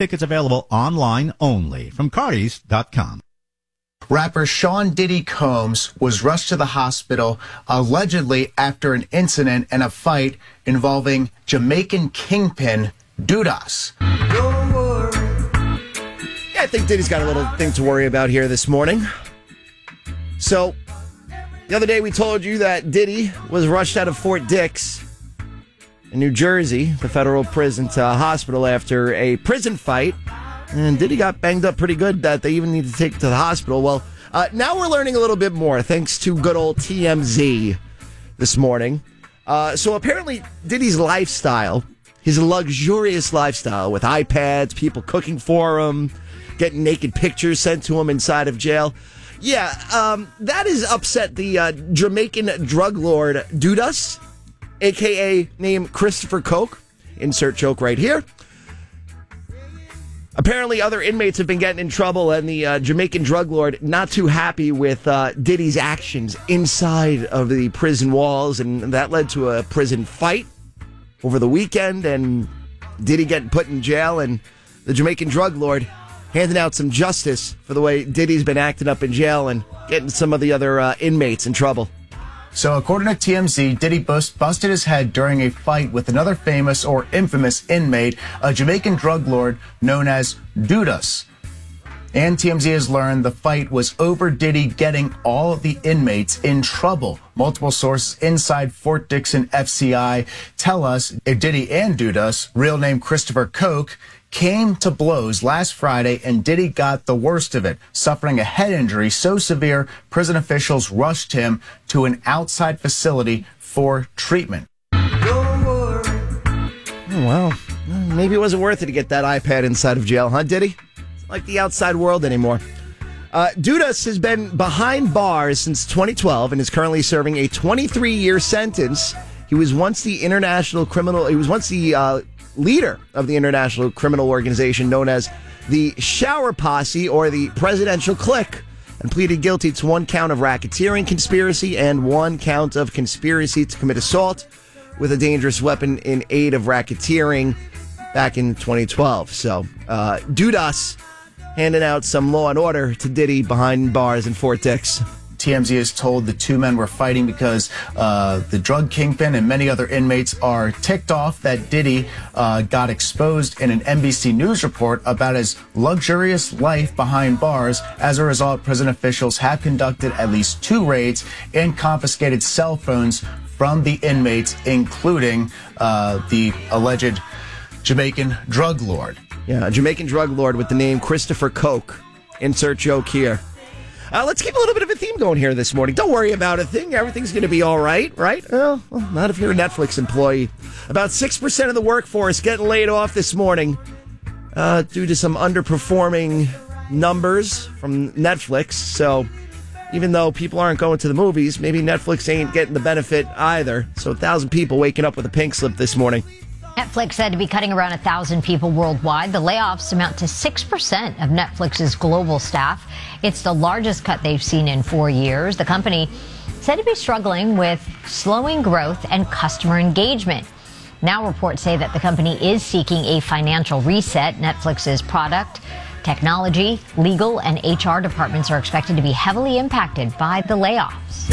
Tickets available online only from Cardis.com. Rapper Sean Diddy Combs was rushed to the hospital allegedly after an incident and a fight involving Jamaican kingpin Dudas. Yeah, I think Diddy's got a little thing to worry about here this morning. So, the other day we told you that Diddy was rushed out of Fort Dix in New Jersey, the federal prison, to a hospital after a prison fight. And Diddy got banged up pretty good that they even need to take him to the hospital. Well, now we're learning a little bit more thanks to good old TMZ this morning. So apparently Diddy's lifestyle, his luxurious lifestyle with iPads, people cooking for him, getting naked pictures sent to him inside of jail. Yeah, that has upset the Jamaican drug lord Dudas, a.k.a. named Christopher Coke. Insert joke right here. Apparently, other inmates have been getting in trouble, and the Jamaican drug lord not too happy with Diddy's actions inside of the prison walls, and that led to a prison fight over the weekend, and Diddy getting put in jail, and the Jamaican drug lord handing out some justice for the way Diddy's been acting up in jail and getting some of the other inmates in trouble. So according to TMZ, Diddy busted his head during a fight with another famous or infamous inmate, a Jamaican drug lord known as Dudas. And TMZ has learned the fight was over Diddy getting all of the inmates in trouble. Multiple sources inside Fort Dixon FCI tell us Diddy and Dudas, real name Christopher Coke, came to blows last Friday, and Diddy got the worst of it, suffering a head injury so severe prison officials rushed him to an outside facility for treatment. Oh, well, maybe it wasn't worth it to get that iPad inside of jail, huh, Diddy? It's like the outside world anymore. Dudas has been behind bars since 2012 and is currently serving a 23-year sentence. He was once the leader of the international criminal organization known as the Shower Posse, or the Presidential Clique, and pleaded guilty to 1 count of racketeering conspiracy and 1 count of conspiracy to commit assault with a dangerous weapon in aid of racketeering back in 2012. So, Dudas handing out some law and order to Diddy behind bars in Fort Dix. TMZ is told the two men were fighting because the drug kingpin and many other inmates are ticked off that Diddy got exposed in an NBC News report about his luxurious life behind bars. As a result, prison officials have conducted at least 2 raids and confiscated cell phones from the inmates, including the alleged Jamaican drug lord. Yeah, a Jamaican drug lord with the name Christopher Coke. Insert joke here. Let's keep a little bit of a theme going here this morning. Don't worry about a thing. Everything's going to be all right, right? Well, not if you're a Netflix employee. About 6% of the workforce getting laid off this morning due to some underperforming numbers from Netflix. So even though people aren't going to the movies, maybe Netflix ain't getting the benefit either. So 1,000 people waking up with a pink slip this morning. Netflix said to be cutting around 1,000 people worldwide. The layoffs amount to 6% of Netflix's global staff. It's the largest cut they've seen in 4 years. The company said to be struggling with slowing growth and customer engagement. Now reports say that the company is seeking a financial reset. Netflix's product, technology, legal, and HR departments are expected to be heavily impacted by the layoffs.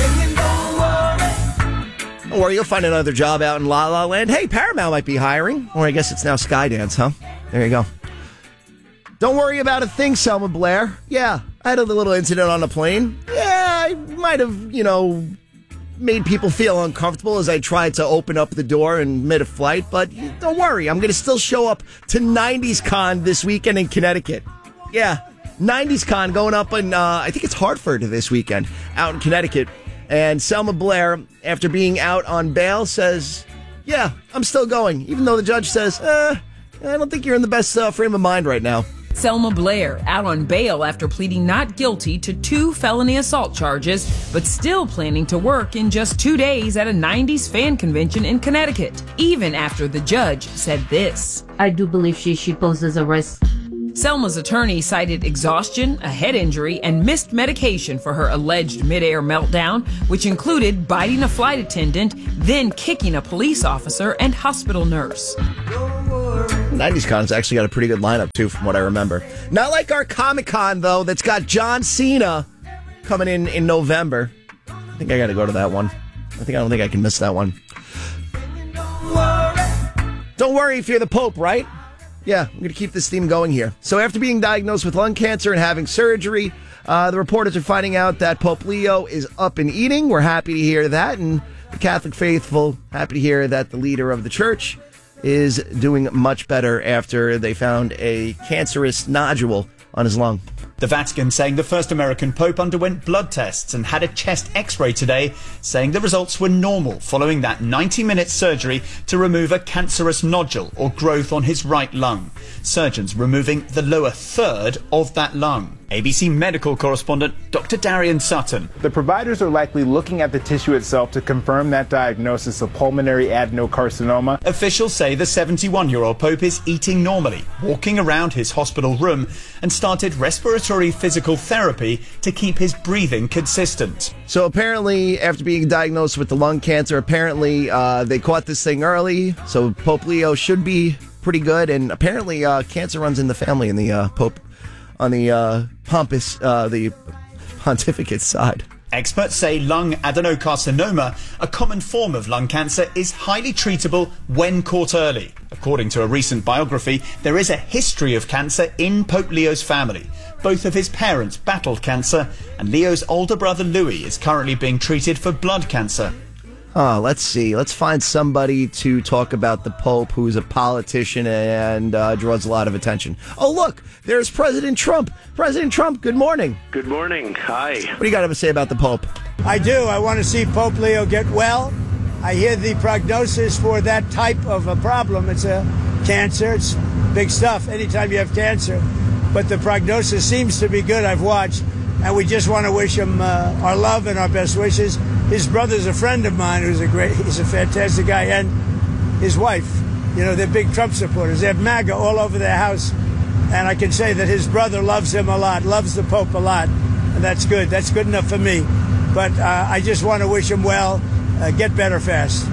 Don't worry, you'll find another job out in La La Land. Hey, Paramount might be hiring. Or I guess it's now Skydance, huh? There you go. Don't worry about a thing, Selma Blair. Yeah, I had a little incident on the plane. Yeah, I might have, made people feel uncomfortable as I tried to open up the door in mid-flight. But don't worry, I'm going to still show up to 90s Con this weekend in Connecticut. Yeah, 90s Con going up in, I think it's Hartford this weekend, out in Connecticut. And Selma Blair, after being out on bail, says, yeah, I'm still going, even though the judge says, I don't think you're in the best frame of mind right now. Selma Blair, out on bail after pleading not guilty to 2 felony assault charges, but still planning to work in just 2 days at a 90s fan convention in Connecticut, even after the judge said this. I do believe she poses a risk. Selma's attorney cited exhaustion, a head injury, and missed medication for her alleged midair meltdown, which included biting a flight attendant, then kicking a police officer and hospital nurse. 90s Con's actually got a pretty good lineup, too, from what I remember. Not like our Comic-Con, though, that's got John Cena coming in November. I think I got to go to that one. I don't think I can miss that one. Don't worry if you're the Pope, right? Yeah, I'm going to keep this theme going here. So after being diagnosed with lung cancer and having surgery, the reporters are finding out that Pope Leo is up and eating. We're happy to hear that. And the Catholic faithful, happy to hear that the leader of the church is doing much better after they found a cancerous nodule on his lung. The Vatican saying the first American Pope underwent blood tests and had a chest x-ray today, saying the results were normal following that 90-minute surgery to remove a cancerous nodule or growth on his right lung. Surgeons removing the lower third of that lung. ABC medical correspondent Dr. Darian Sutton. The providers are likely looking at the tissue itself to confirm that diagnosis of pulmonary adenocarcinoma. Officials say the 71-year-old Pope is eating normally, walking around his hospital room, and started respiratory physical therapy to keep his breathing consistent. So apparently, after being diagnosed with the lung cancer, they caught this thing early, so Pope Leo should be pretty good, and apparently cancer runs in the family in the Pope on the pontificate side. Experts say lung adenocarcinoma, a common form of lung cancer, is highly treatable when caught early. According to a recent biography, there is a history of cancer in Pope Leo's family. Both of his parents battled cancer, and Leo's older brother Louis is currently being treated for blood cancer. Let's see. Let's find somebody to talk about the Pope who's a politician and draws a lot of attention. Oh, look, there's President Trump. President Trump, good morning. Good morning. Hi. What do you got to say about the Pope? I do. I want to see Pope Leo get well. I hear the prognosis for that type of a problem. It's a cancer. It's big stuff anytime you have cancer. But the prognosis seems to be good. I've watched. And we just want to wish him our love and our best wishes. His brother's a friend of mine he's a fantastic guy, and his wife. You know, they're big Trump supporters. They have MAGA all over their house. And I can say that his brother loves him a lot, loves the Pope a lot. And that's good. That's good enough for me. But I just want to wish him well. Get better fast.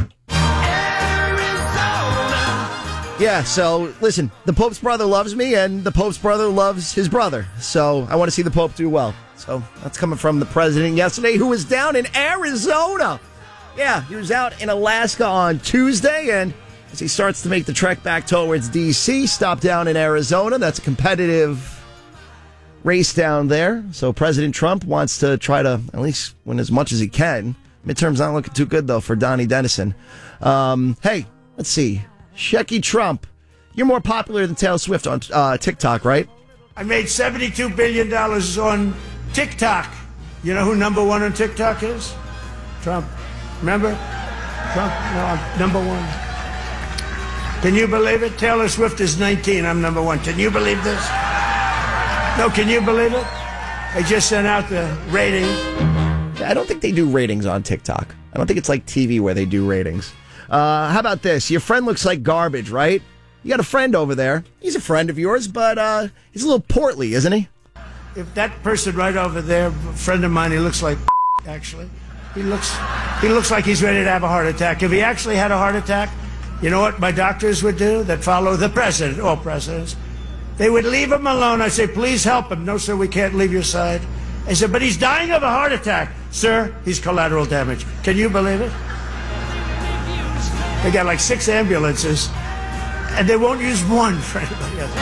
Yeah, so listen, the Pope's brother loves me, and the Pope's brother loves his brother. So I want to see the Pope do well. So that's coming from the president yesterday, who was down in Arizona. Yeah, he was out in Alaska on Tuesday, and as he starts to make the trek back towards D.C., stopped down in Arizona. That's a competitive race down there. So President Trump wants to try to at least win as much as he can. Midterm's not looking too good, though, for Donnie Dennison. Hey, let's see. Shecky Trump, you're more popular than Taylor Swift on TikTok, right? I made $72 billion on TikTok. You know who number one on TikTok is? Trump. Remember? Trump? No, I'm number one. Can you believe it? Taylor Swift is 19. I'm number one. Can you believe this? No, can you believe it? I just sent out the rating. I don't think they do ratings on TikTok. I don't think it's like TV where they do ratings. How about this? Your friend looks like garbage, right? You got a friend over there. He's a friend of yours, but he's a little portly, isn't he? If that person right over there, a friend of mine, he looks like actually. He looks like he's ready to have a heart attack. If he actually had a heart attack, you know what my doctors would do that follow the president, all presidents? They would leave him alone. I say, please help him. No, sir, we can't leave your side. I said, but he's dying of a heart attack. Sir, he's collateral damage. Can you believe it? They got like 6 ambulances, and they won't use one for anybody else.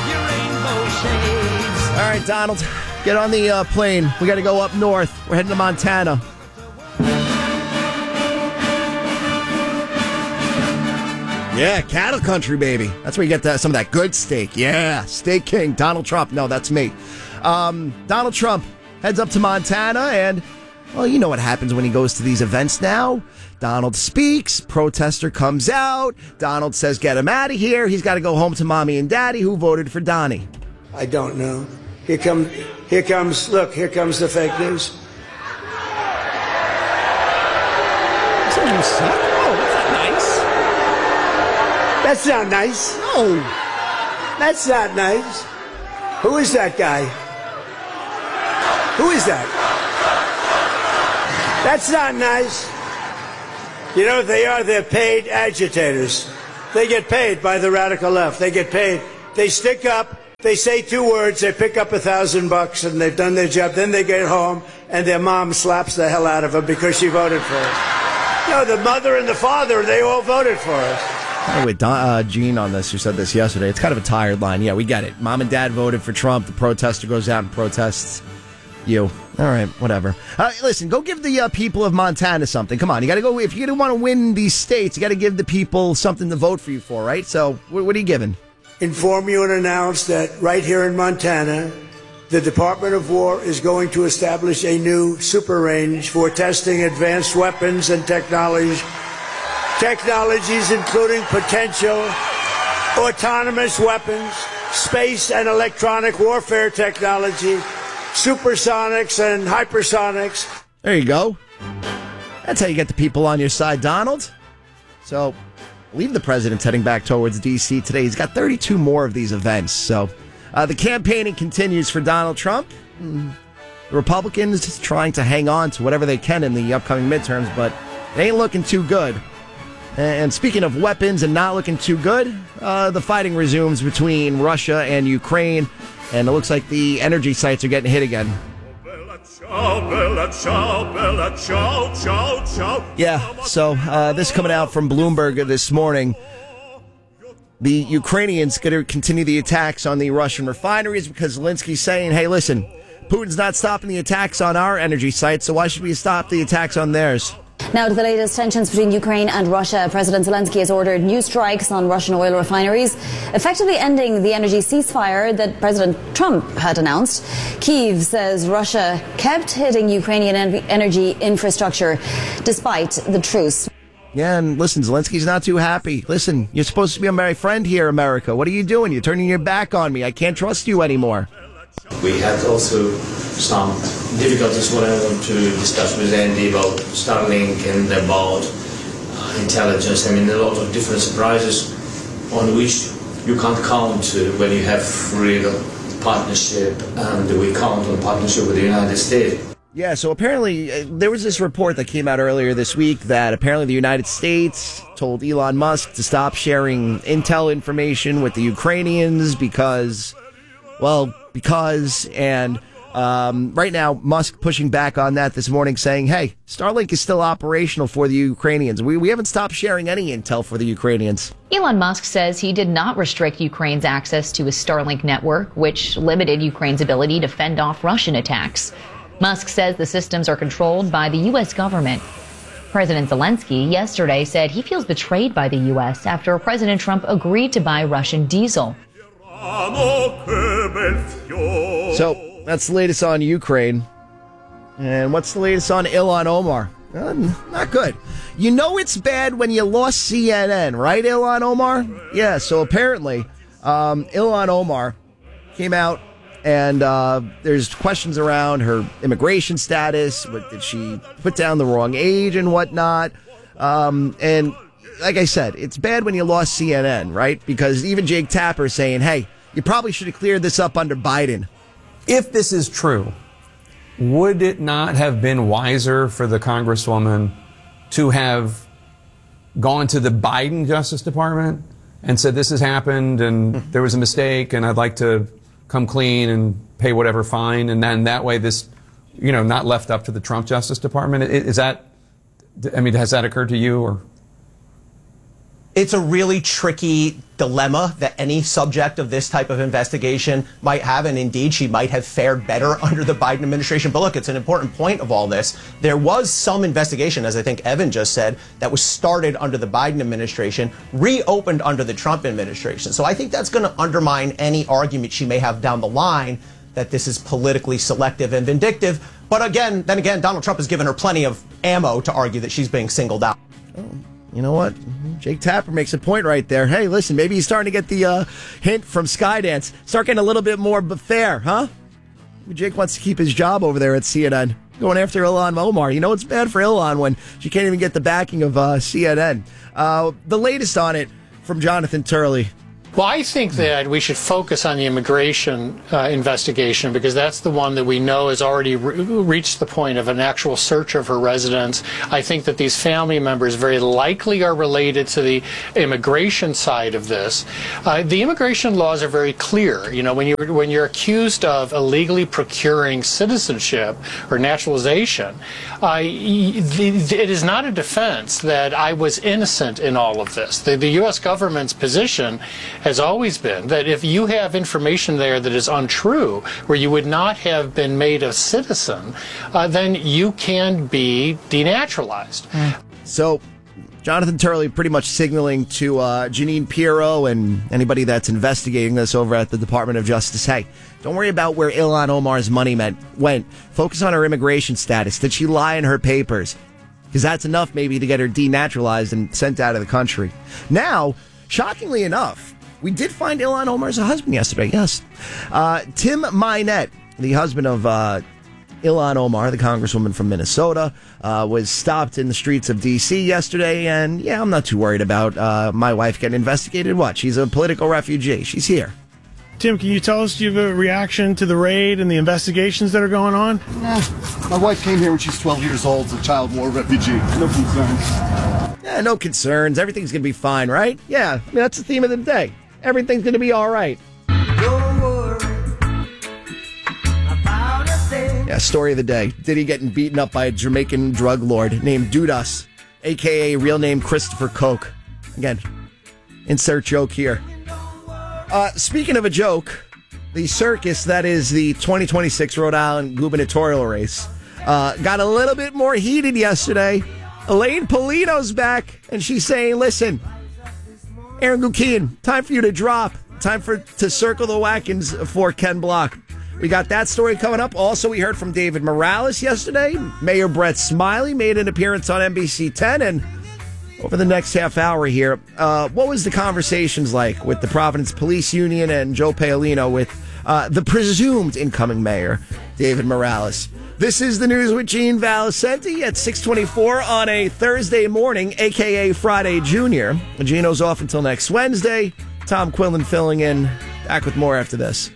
All right, Donald, get on the plane. We got to go up north. We're heading to Montana. Yeah, cattle country, baby. That's where you get some of that good steak. Yeah, Steak King, Donald Trump. No, that's me. Donald Trump heads up to Montana, and, well, you know what happens when he goes to these events now. Donald speaks, protester comes out, Donald says get him out of here, he's got to go home to mommy and daddy who voted for Donnie. I don't know. Here comes the fake news. So you suck? Oh, that's not nice. That's not nice. No. That's not nice. Who is that guy? Who is that? That's not nice. You know what they are? They're paid agitators. They get paid by the radical left. They get paid. They stick up. They say 2 words. They pick up $1,000 and they've done their job. Then they get home and their mom slaps the hell out of them because she voted for us. No, the mother and the father, they all voted for us. With Gene on this, who said this yesterday. It's kind of a tired line. Yeah, we get it. Mom and dad voted for Trump. The protester goes out and protests. You. All right, whatever. Listen, go give the people of Montana something. Come on, you got to go. If you want to win these states, you got to give the people something to vote for you for, right? So, what are you giving? Inform you and announce that right here in Montana, the Department of War is going to establish a new super range for testing advanced weapons and technologies, including potential autonomous weapons, space and electronic warfare technology, supersonics and hypersonics. There you go. That's how you get the people on your side, Donald. So, I believe the president's heading back towards D.C. today. He's got 32 more of these events. So, the campaigning continues for Donald Trump. The Republicans just trying to hang on to whatever they can in the upcoming midterms, but it ain't looking too good. And speaking of weapons and not looking too good, the fighting resumes between Russia and Ukraine, and it looks like the energy sites are getting hit again. Yeah, so this coming out from Bloomberg this morning. The Ukrainians going to continue the attacks on the Russian refineries because Zelensky's saying, hey, listen, Putin's not stopping the attacks on our energy sites, so why should we stop the attacks on theirs? Now to the latest tensions between Ukraine and Russia. President Zelensky has ordered new strikes on Russian oil refineries, effectively ending the energy ceasefire that President Trump had announced. Kyiv says Russia kept hitting Ukrainian energy infrastructure despite the truce. Yeah, and listen, Zelensky's not too happy. Listen, you're supposed to be my friend here, America. What are you doing? You're turning your back on me. I can't trust you anymore. We had also some difficulties when I want to discuss with Andy about Starlink and about intelligence. I mean, a lot of different surprises on which you can't count when you have real partnership, and we count on partnership with the United States. Yeah, so apparently there was this report that came out earlier this week that apparently the United States told Elon Musk to stop sharing intel information with the Ukrainians because, and right now Musk pushing back on that this morning saying, hey, Starlink is still operational for the Ukrainians. We haven't stopped sharing any intel for the Ukrainians. Elon Musk says he did not restrict Ukraine's access to his Starlink network, which limited Ukraine's ability to fend off Russian attacks. Musk says the systems are controlled by the U.S. government. President Zelensky yesterday said he feels betrayed by the U.S. after President Trump agreed to buy Russian diesel. So that's the latest on Ukraine. And what's the latest on Ilhan Omar? Not good. You know it's bad when you lost CNN, right, Ilhan Omar? Yeah, so apparently Ilhan Omar came out and there's questions around her immigration status. Did she put down the wrong age and whatnot? And like I said, it's bad when you lost CNN, right? Because even Jake Tapper is saying, hey, you probably should have cleared this up under Biden. If this is true, would it not have been wiser for the Congresswoman to have gone to the Biden Justice Department and said, this has happened and there was a mistake and I'd like to come clean and pay whatever fine, and then that way this, not left up to the Trump Justice Department? Has that occurred to you? Or it's a really tricky dilemma that any subject of this type of investigation might have, and indeed she might have fared better under the Biden administration. But look, it's an important point of all this. There was some investigation, as I think Evan just said, that was started under the Biden administration, reopened under the Trump administration. So I think that's going to undermine any argument she may have down the line that this is politically selective and vindictive. But then again, Donald Trump has given her plenty of ammo to argue that she's being singled out. You know what? Jake Tapper makes a point right there. Hey, listen, maybe he's starting to get the hint from Skydance. Start getting a little bit more fair, huh? Jake wants to keep his job over there at CNN. Going after Ilhan Omar. You know it's bad for Ilhan when she can't even get the backing of CNN. The latest on it from Jonathan Turley. Well, I think that we should focus on the immigration investigation because that's the one that we know has already reached the point of an actual search of her residence. I think that these family members very likely are related to the immigration side of this. The immigration laws are very clear. You know, when you're accused of illegally procuring citizenship or naturalization, it is not a defense that I was innocent in all of this. The U.S. government's position has always been that if you have information there that is untrue, where you would not have been made a citizen, then you can be denaturalized. So, Jonathan Turley pretty much signaling to Jeanine Pirro and anybody that's investigating this over at the Department of Justice, hey, don't worry about where Ilhan Omar's money went. Focus on her immigration status. Did she lie in her papers? Because that's enough maybe to get her denaturalized and sent out of the country. Now, shockingly enough, we did find Ilhan Omar's husband yesterday, yes. Tim Mynett, the husband of Ilhan Omar, the congresswoman from Minnesota, was stopped in the streets of D.C. yesterday, and yeah, I'm not too worried about my wife getting investigated. What? She's a political refugee. She's here. Tim, can you tell us, do you have a reaction to the raid and the investigations that are going on? My wife came here when she's 12 years old as a child war refugee. No concerns. Yeah, no concerns. Everything's going to be fine, right? Yeah, I mean, that's the theme of the day. Everything's going to be all right. Yeah, story of the day. Diddy getting beaten up by a Jamaican drug lord named Dudas, a.k.a. real name Christopher Koch. Again, insert joke here. Speaking of a joke, the circus that is the 2026 Rhode Island gubernatorial race got a little bit more heated yesterday. Elaine Polito's back, and she's saying, listen, Aaron Guckian, time for you to drop. Time to circle the wagons for Ken Block. We got that story coming up. Also, we heard from David Morales yesterday. Mayor Brett Smiley made an appearance on NBC 10. And over the next half hour here, what was the conversations like with the Providence Police Union and Joe Paolino with the presumed incoming mayor, David Morales? This is the news with Gene Valicenti at 6:24 on a Thursday morning, a.k.a. Friday Junior. Gino's off until next Wednesday. Tom Quillen filling in. Back with more after this.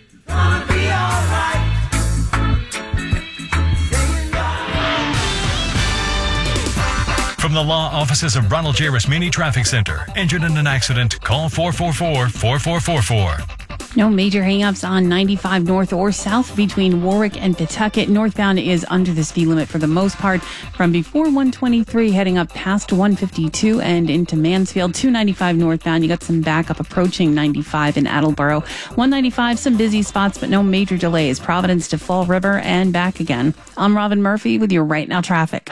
From the law offices of Ronald J. Rasmini Traffic Center. Injured in an accident? Call 444-4444. No major hangups on 95 north or south between Warwick and Pawtucket. Northbound is under the speed limit for the most part from before 123 heading up past 152 and into Mansfield. 295 northbound, you got some backup approaching 95 in Attleboro. 195, some busy spots, but no major delays. Providence to Fall River and back again. I'm Robin Murphy with your Right Now traffic.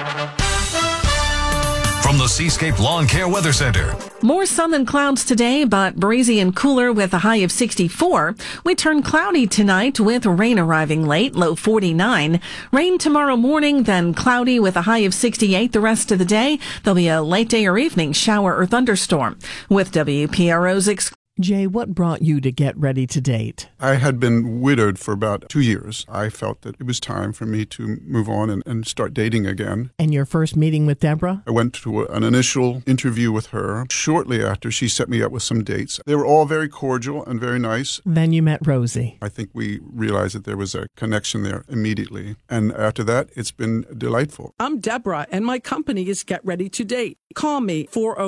From the Seascape Lawn Care Weather Center. More sun than clouds today, but breezy and cooler with a high of 64. We turn cloudy tonight with rain arriving late, low 49. Rain tomorrow morning, then cloudy with a high of 68 the rest of the day. There'll be a late day or evening shower or thunderstorm. With WPRO's Jay, what brought you to get ready to date? I had been widowed for about 2 years. I felt that it was time for me to move on and start dating again. And your first meeting with Deborah? I went to an initial interview with her. Shortly after, she set me up with some dates. They were all very cordial and very nice. Then you met Rosie. I think we realized that there was a connection there immediately. And after that, it's been delightful. I'm Deborah, and my company is Get Ready to Date. Call me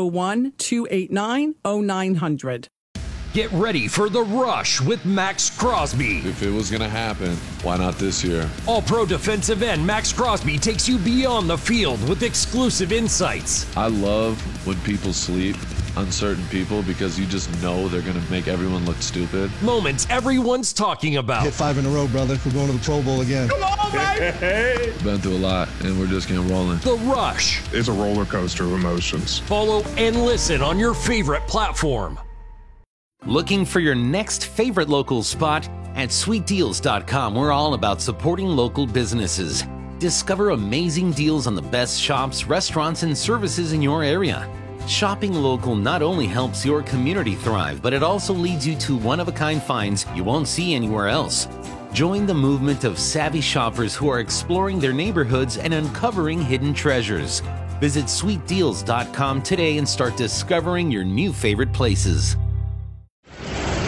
401-289-0900. Get ready for The Rush with Max Crosby. If it was going to happen, why not this year? All-pro defensive end Max Crosby takes you beyond the field with exclusive insights. I love when people sleep, uncertain people, because you just know they're going to make everyone look stupid. Moments everyone's talking about. Hit 5 in a row, brother. We're going to the Pro Bowl again. Come on, baby! Been through a lot, and we're just getting rolling. The Rush. It's a roller coaster of emotions. Follow and listen on your favorite platform. Looking for your next favorite local spot? At sweetdeals.com, we're all about supporting local businesses. Discover amazing deals on the best shops, restaurants, and services in your area. Shopping local not only helps your community thrive, but it also leads you to one-of-a-kind finds you won't see anywhere else. Join the movement of savvy shoppers who are exploring their neighborhoods and uncovering hidden treasures. Visit sweetdeals.com today and start discovering your new favorite places.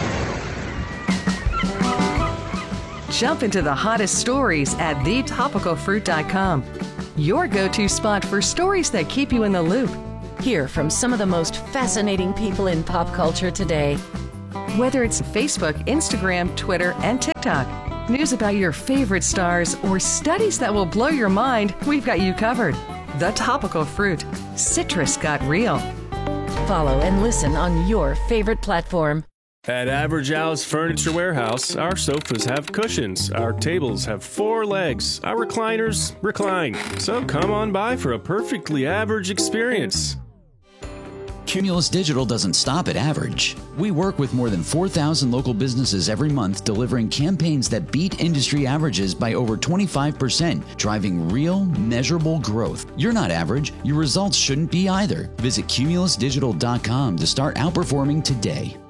Jump into the hottest stories at thetopicalfruit.com. Your go-to spot for stories that keep you in the loop. Hear from some of the most fascinating people in pop culture today. Whether it's Facebook, Instagram, Twitter, and TikTok, news about your favorite stars, or studies that will blow your mind, we've got you covered. The Topical Fruit. Citrus got real. Follow and listen on your favorite platform. At Average Al's Furniture Warehouse, our sofas have cushions, our tables have 4 legs, our recliners recline. So come on by for a perfectly average experience. Cumulus Digital doesn't stop at average. We work with more than 4,000 local businesses every month, delivering campaigns that beat industry averages by over 25%, driving real, measurable growth. You're not average. Your results shouldn't be either. Visit cumulusdigital.com to start outperforming today.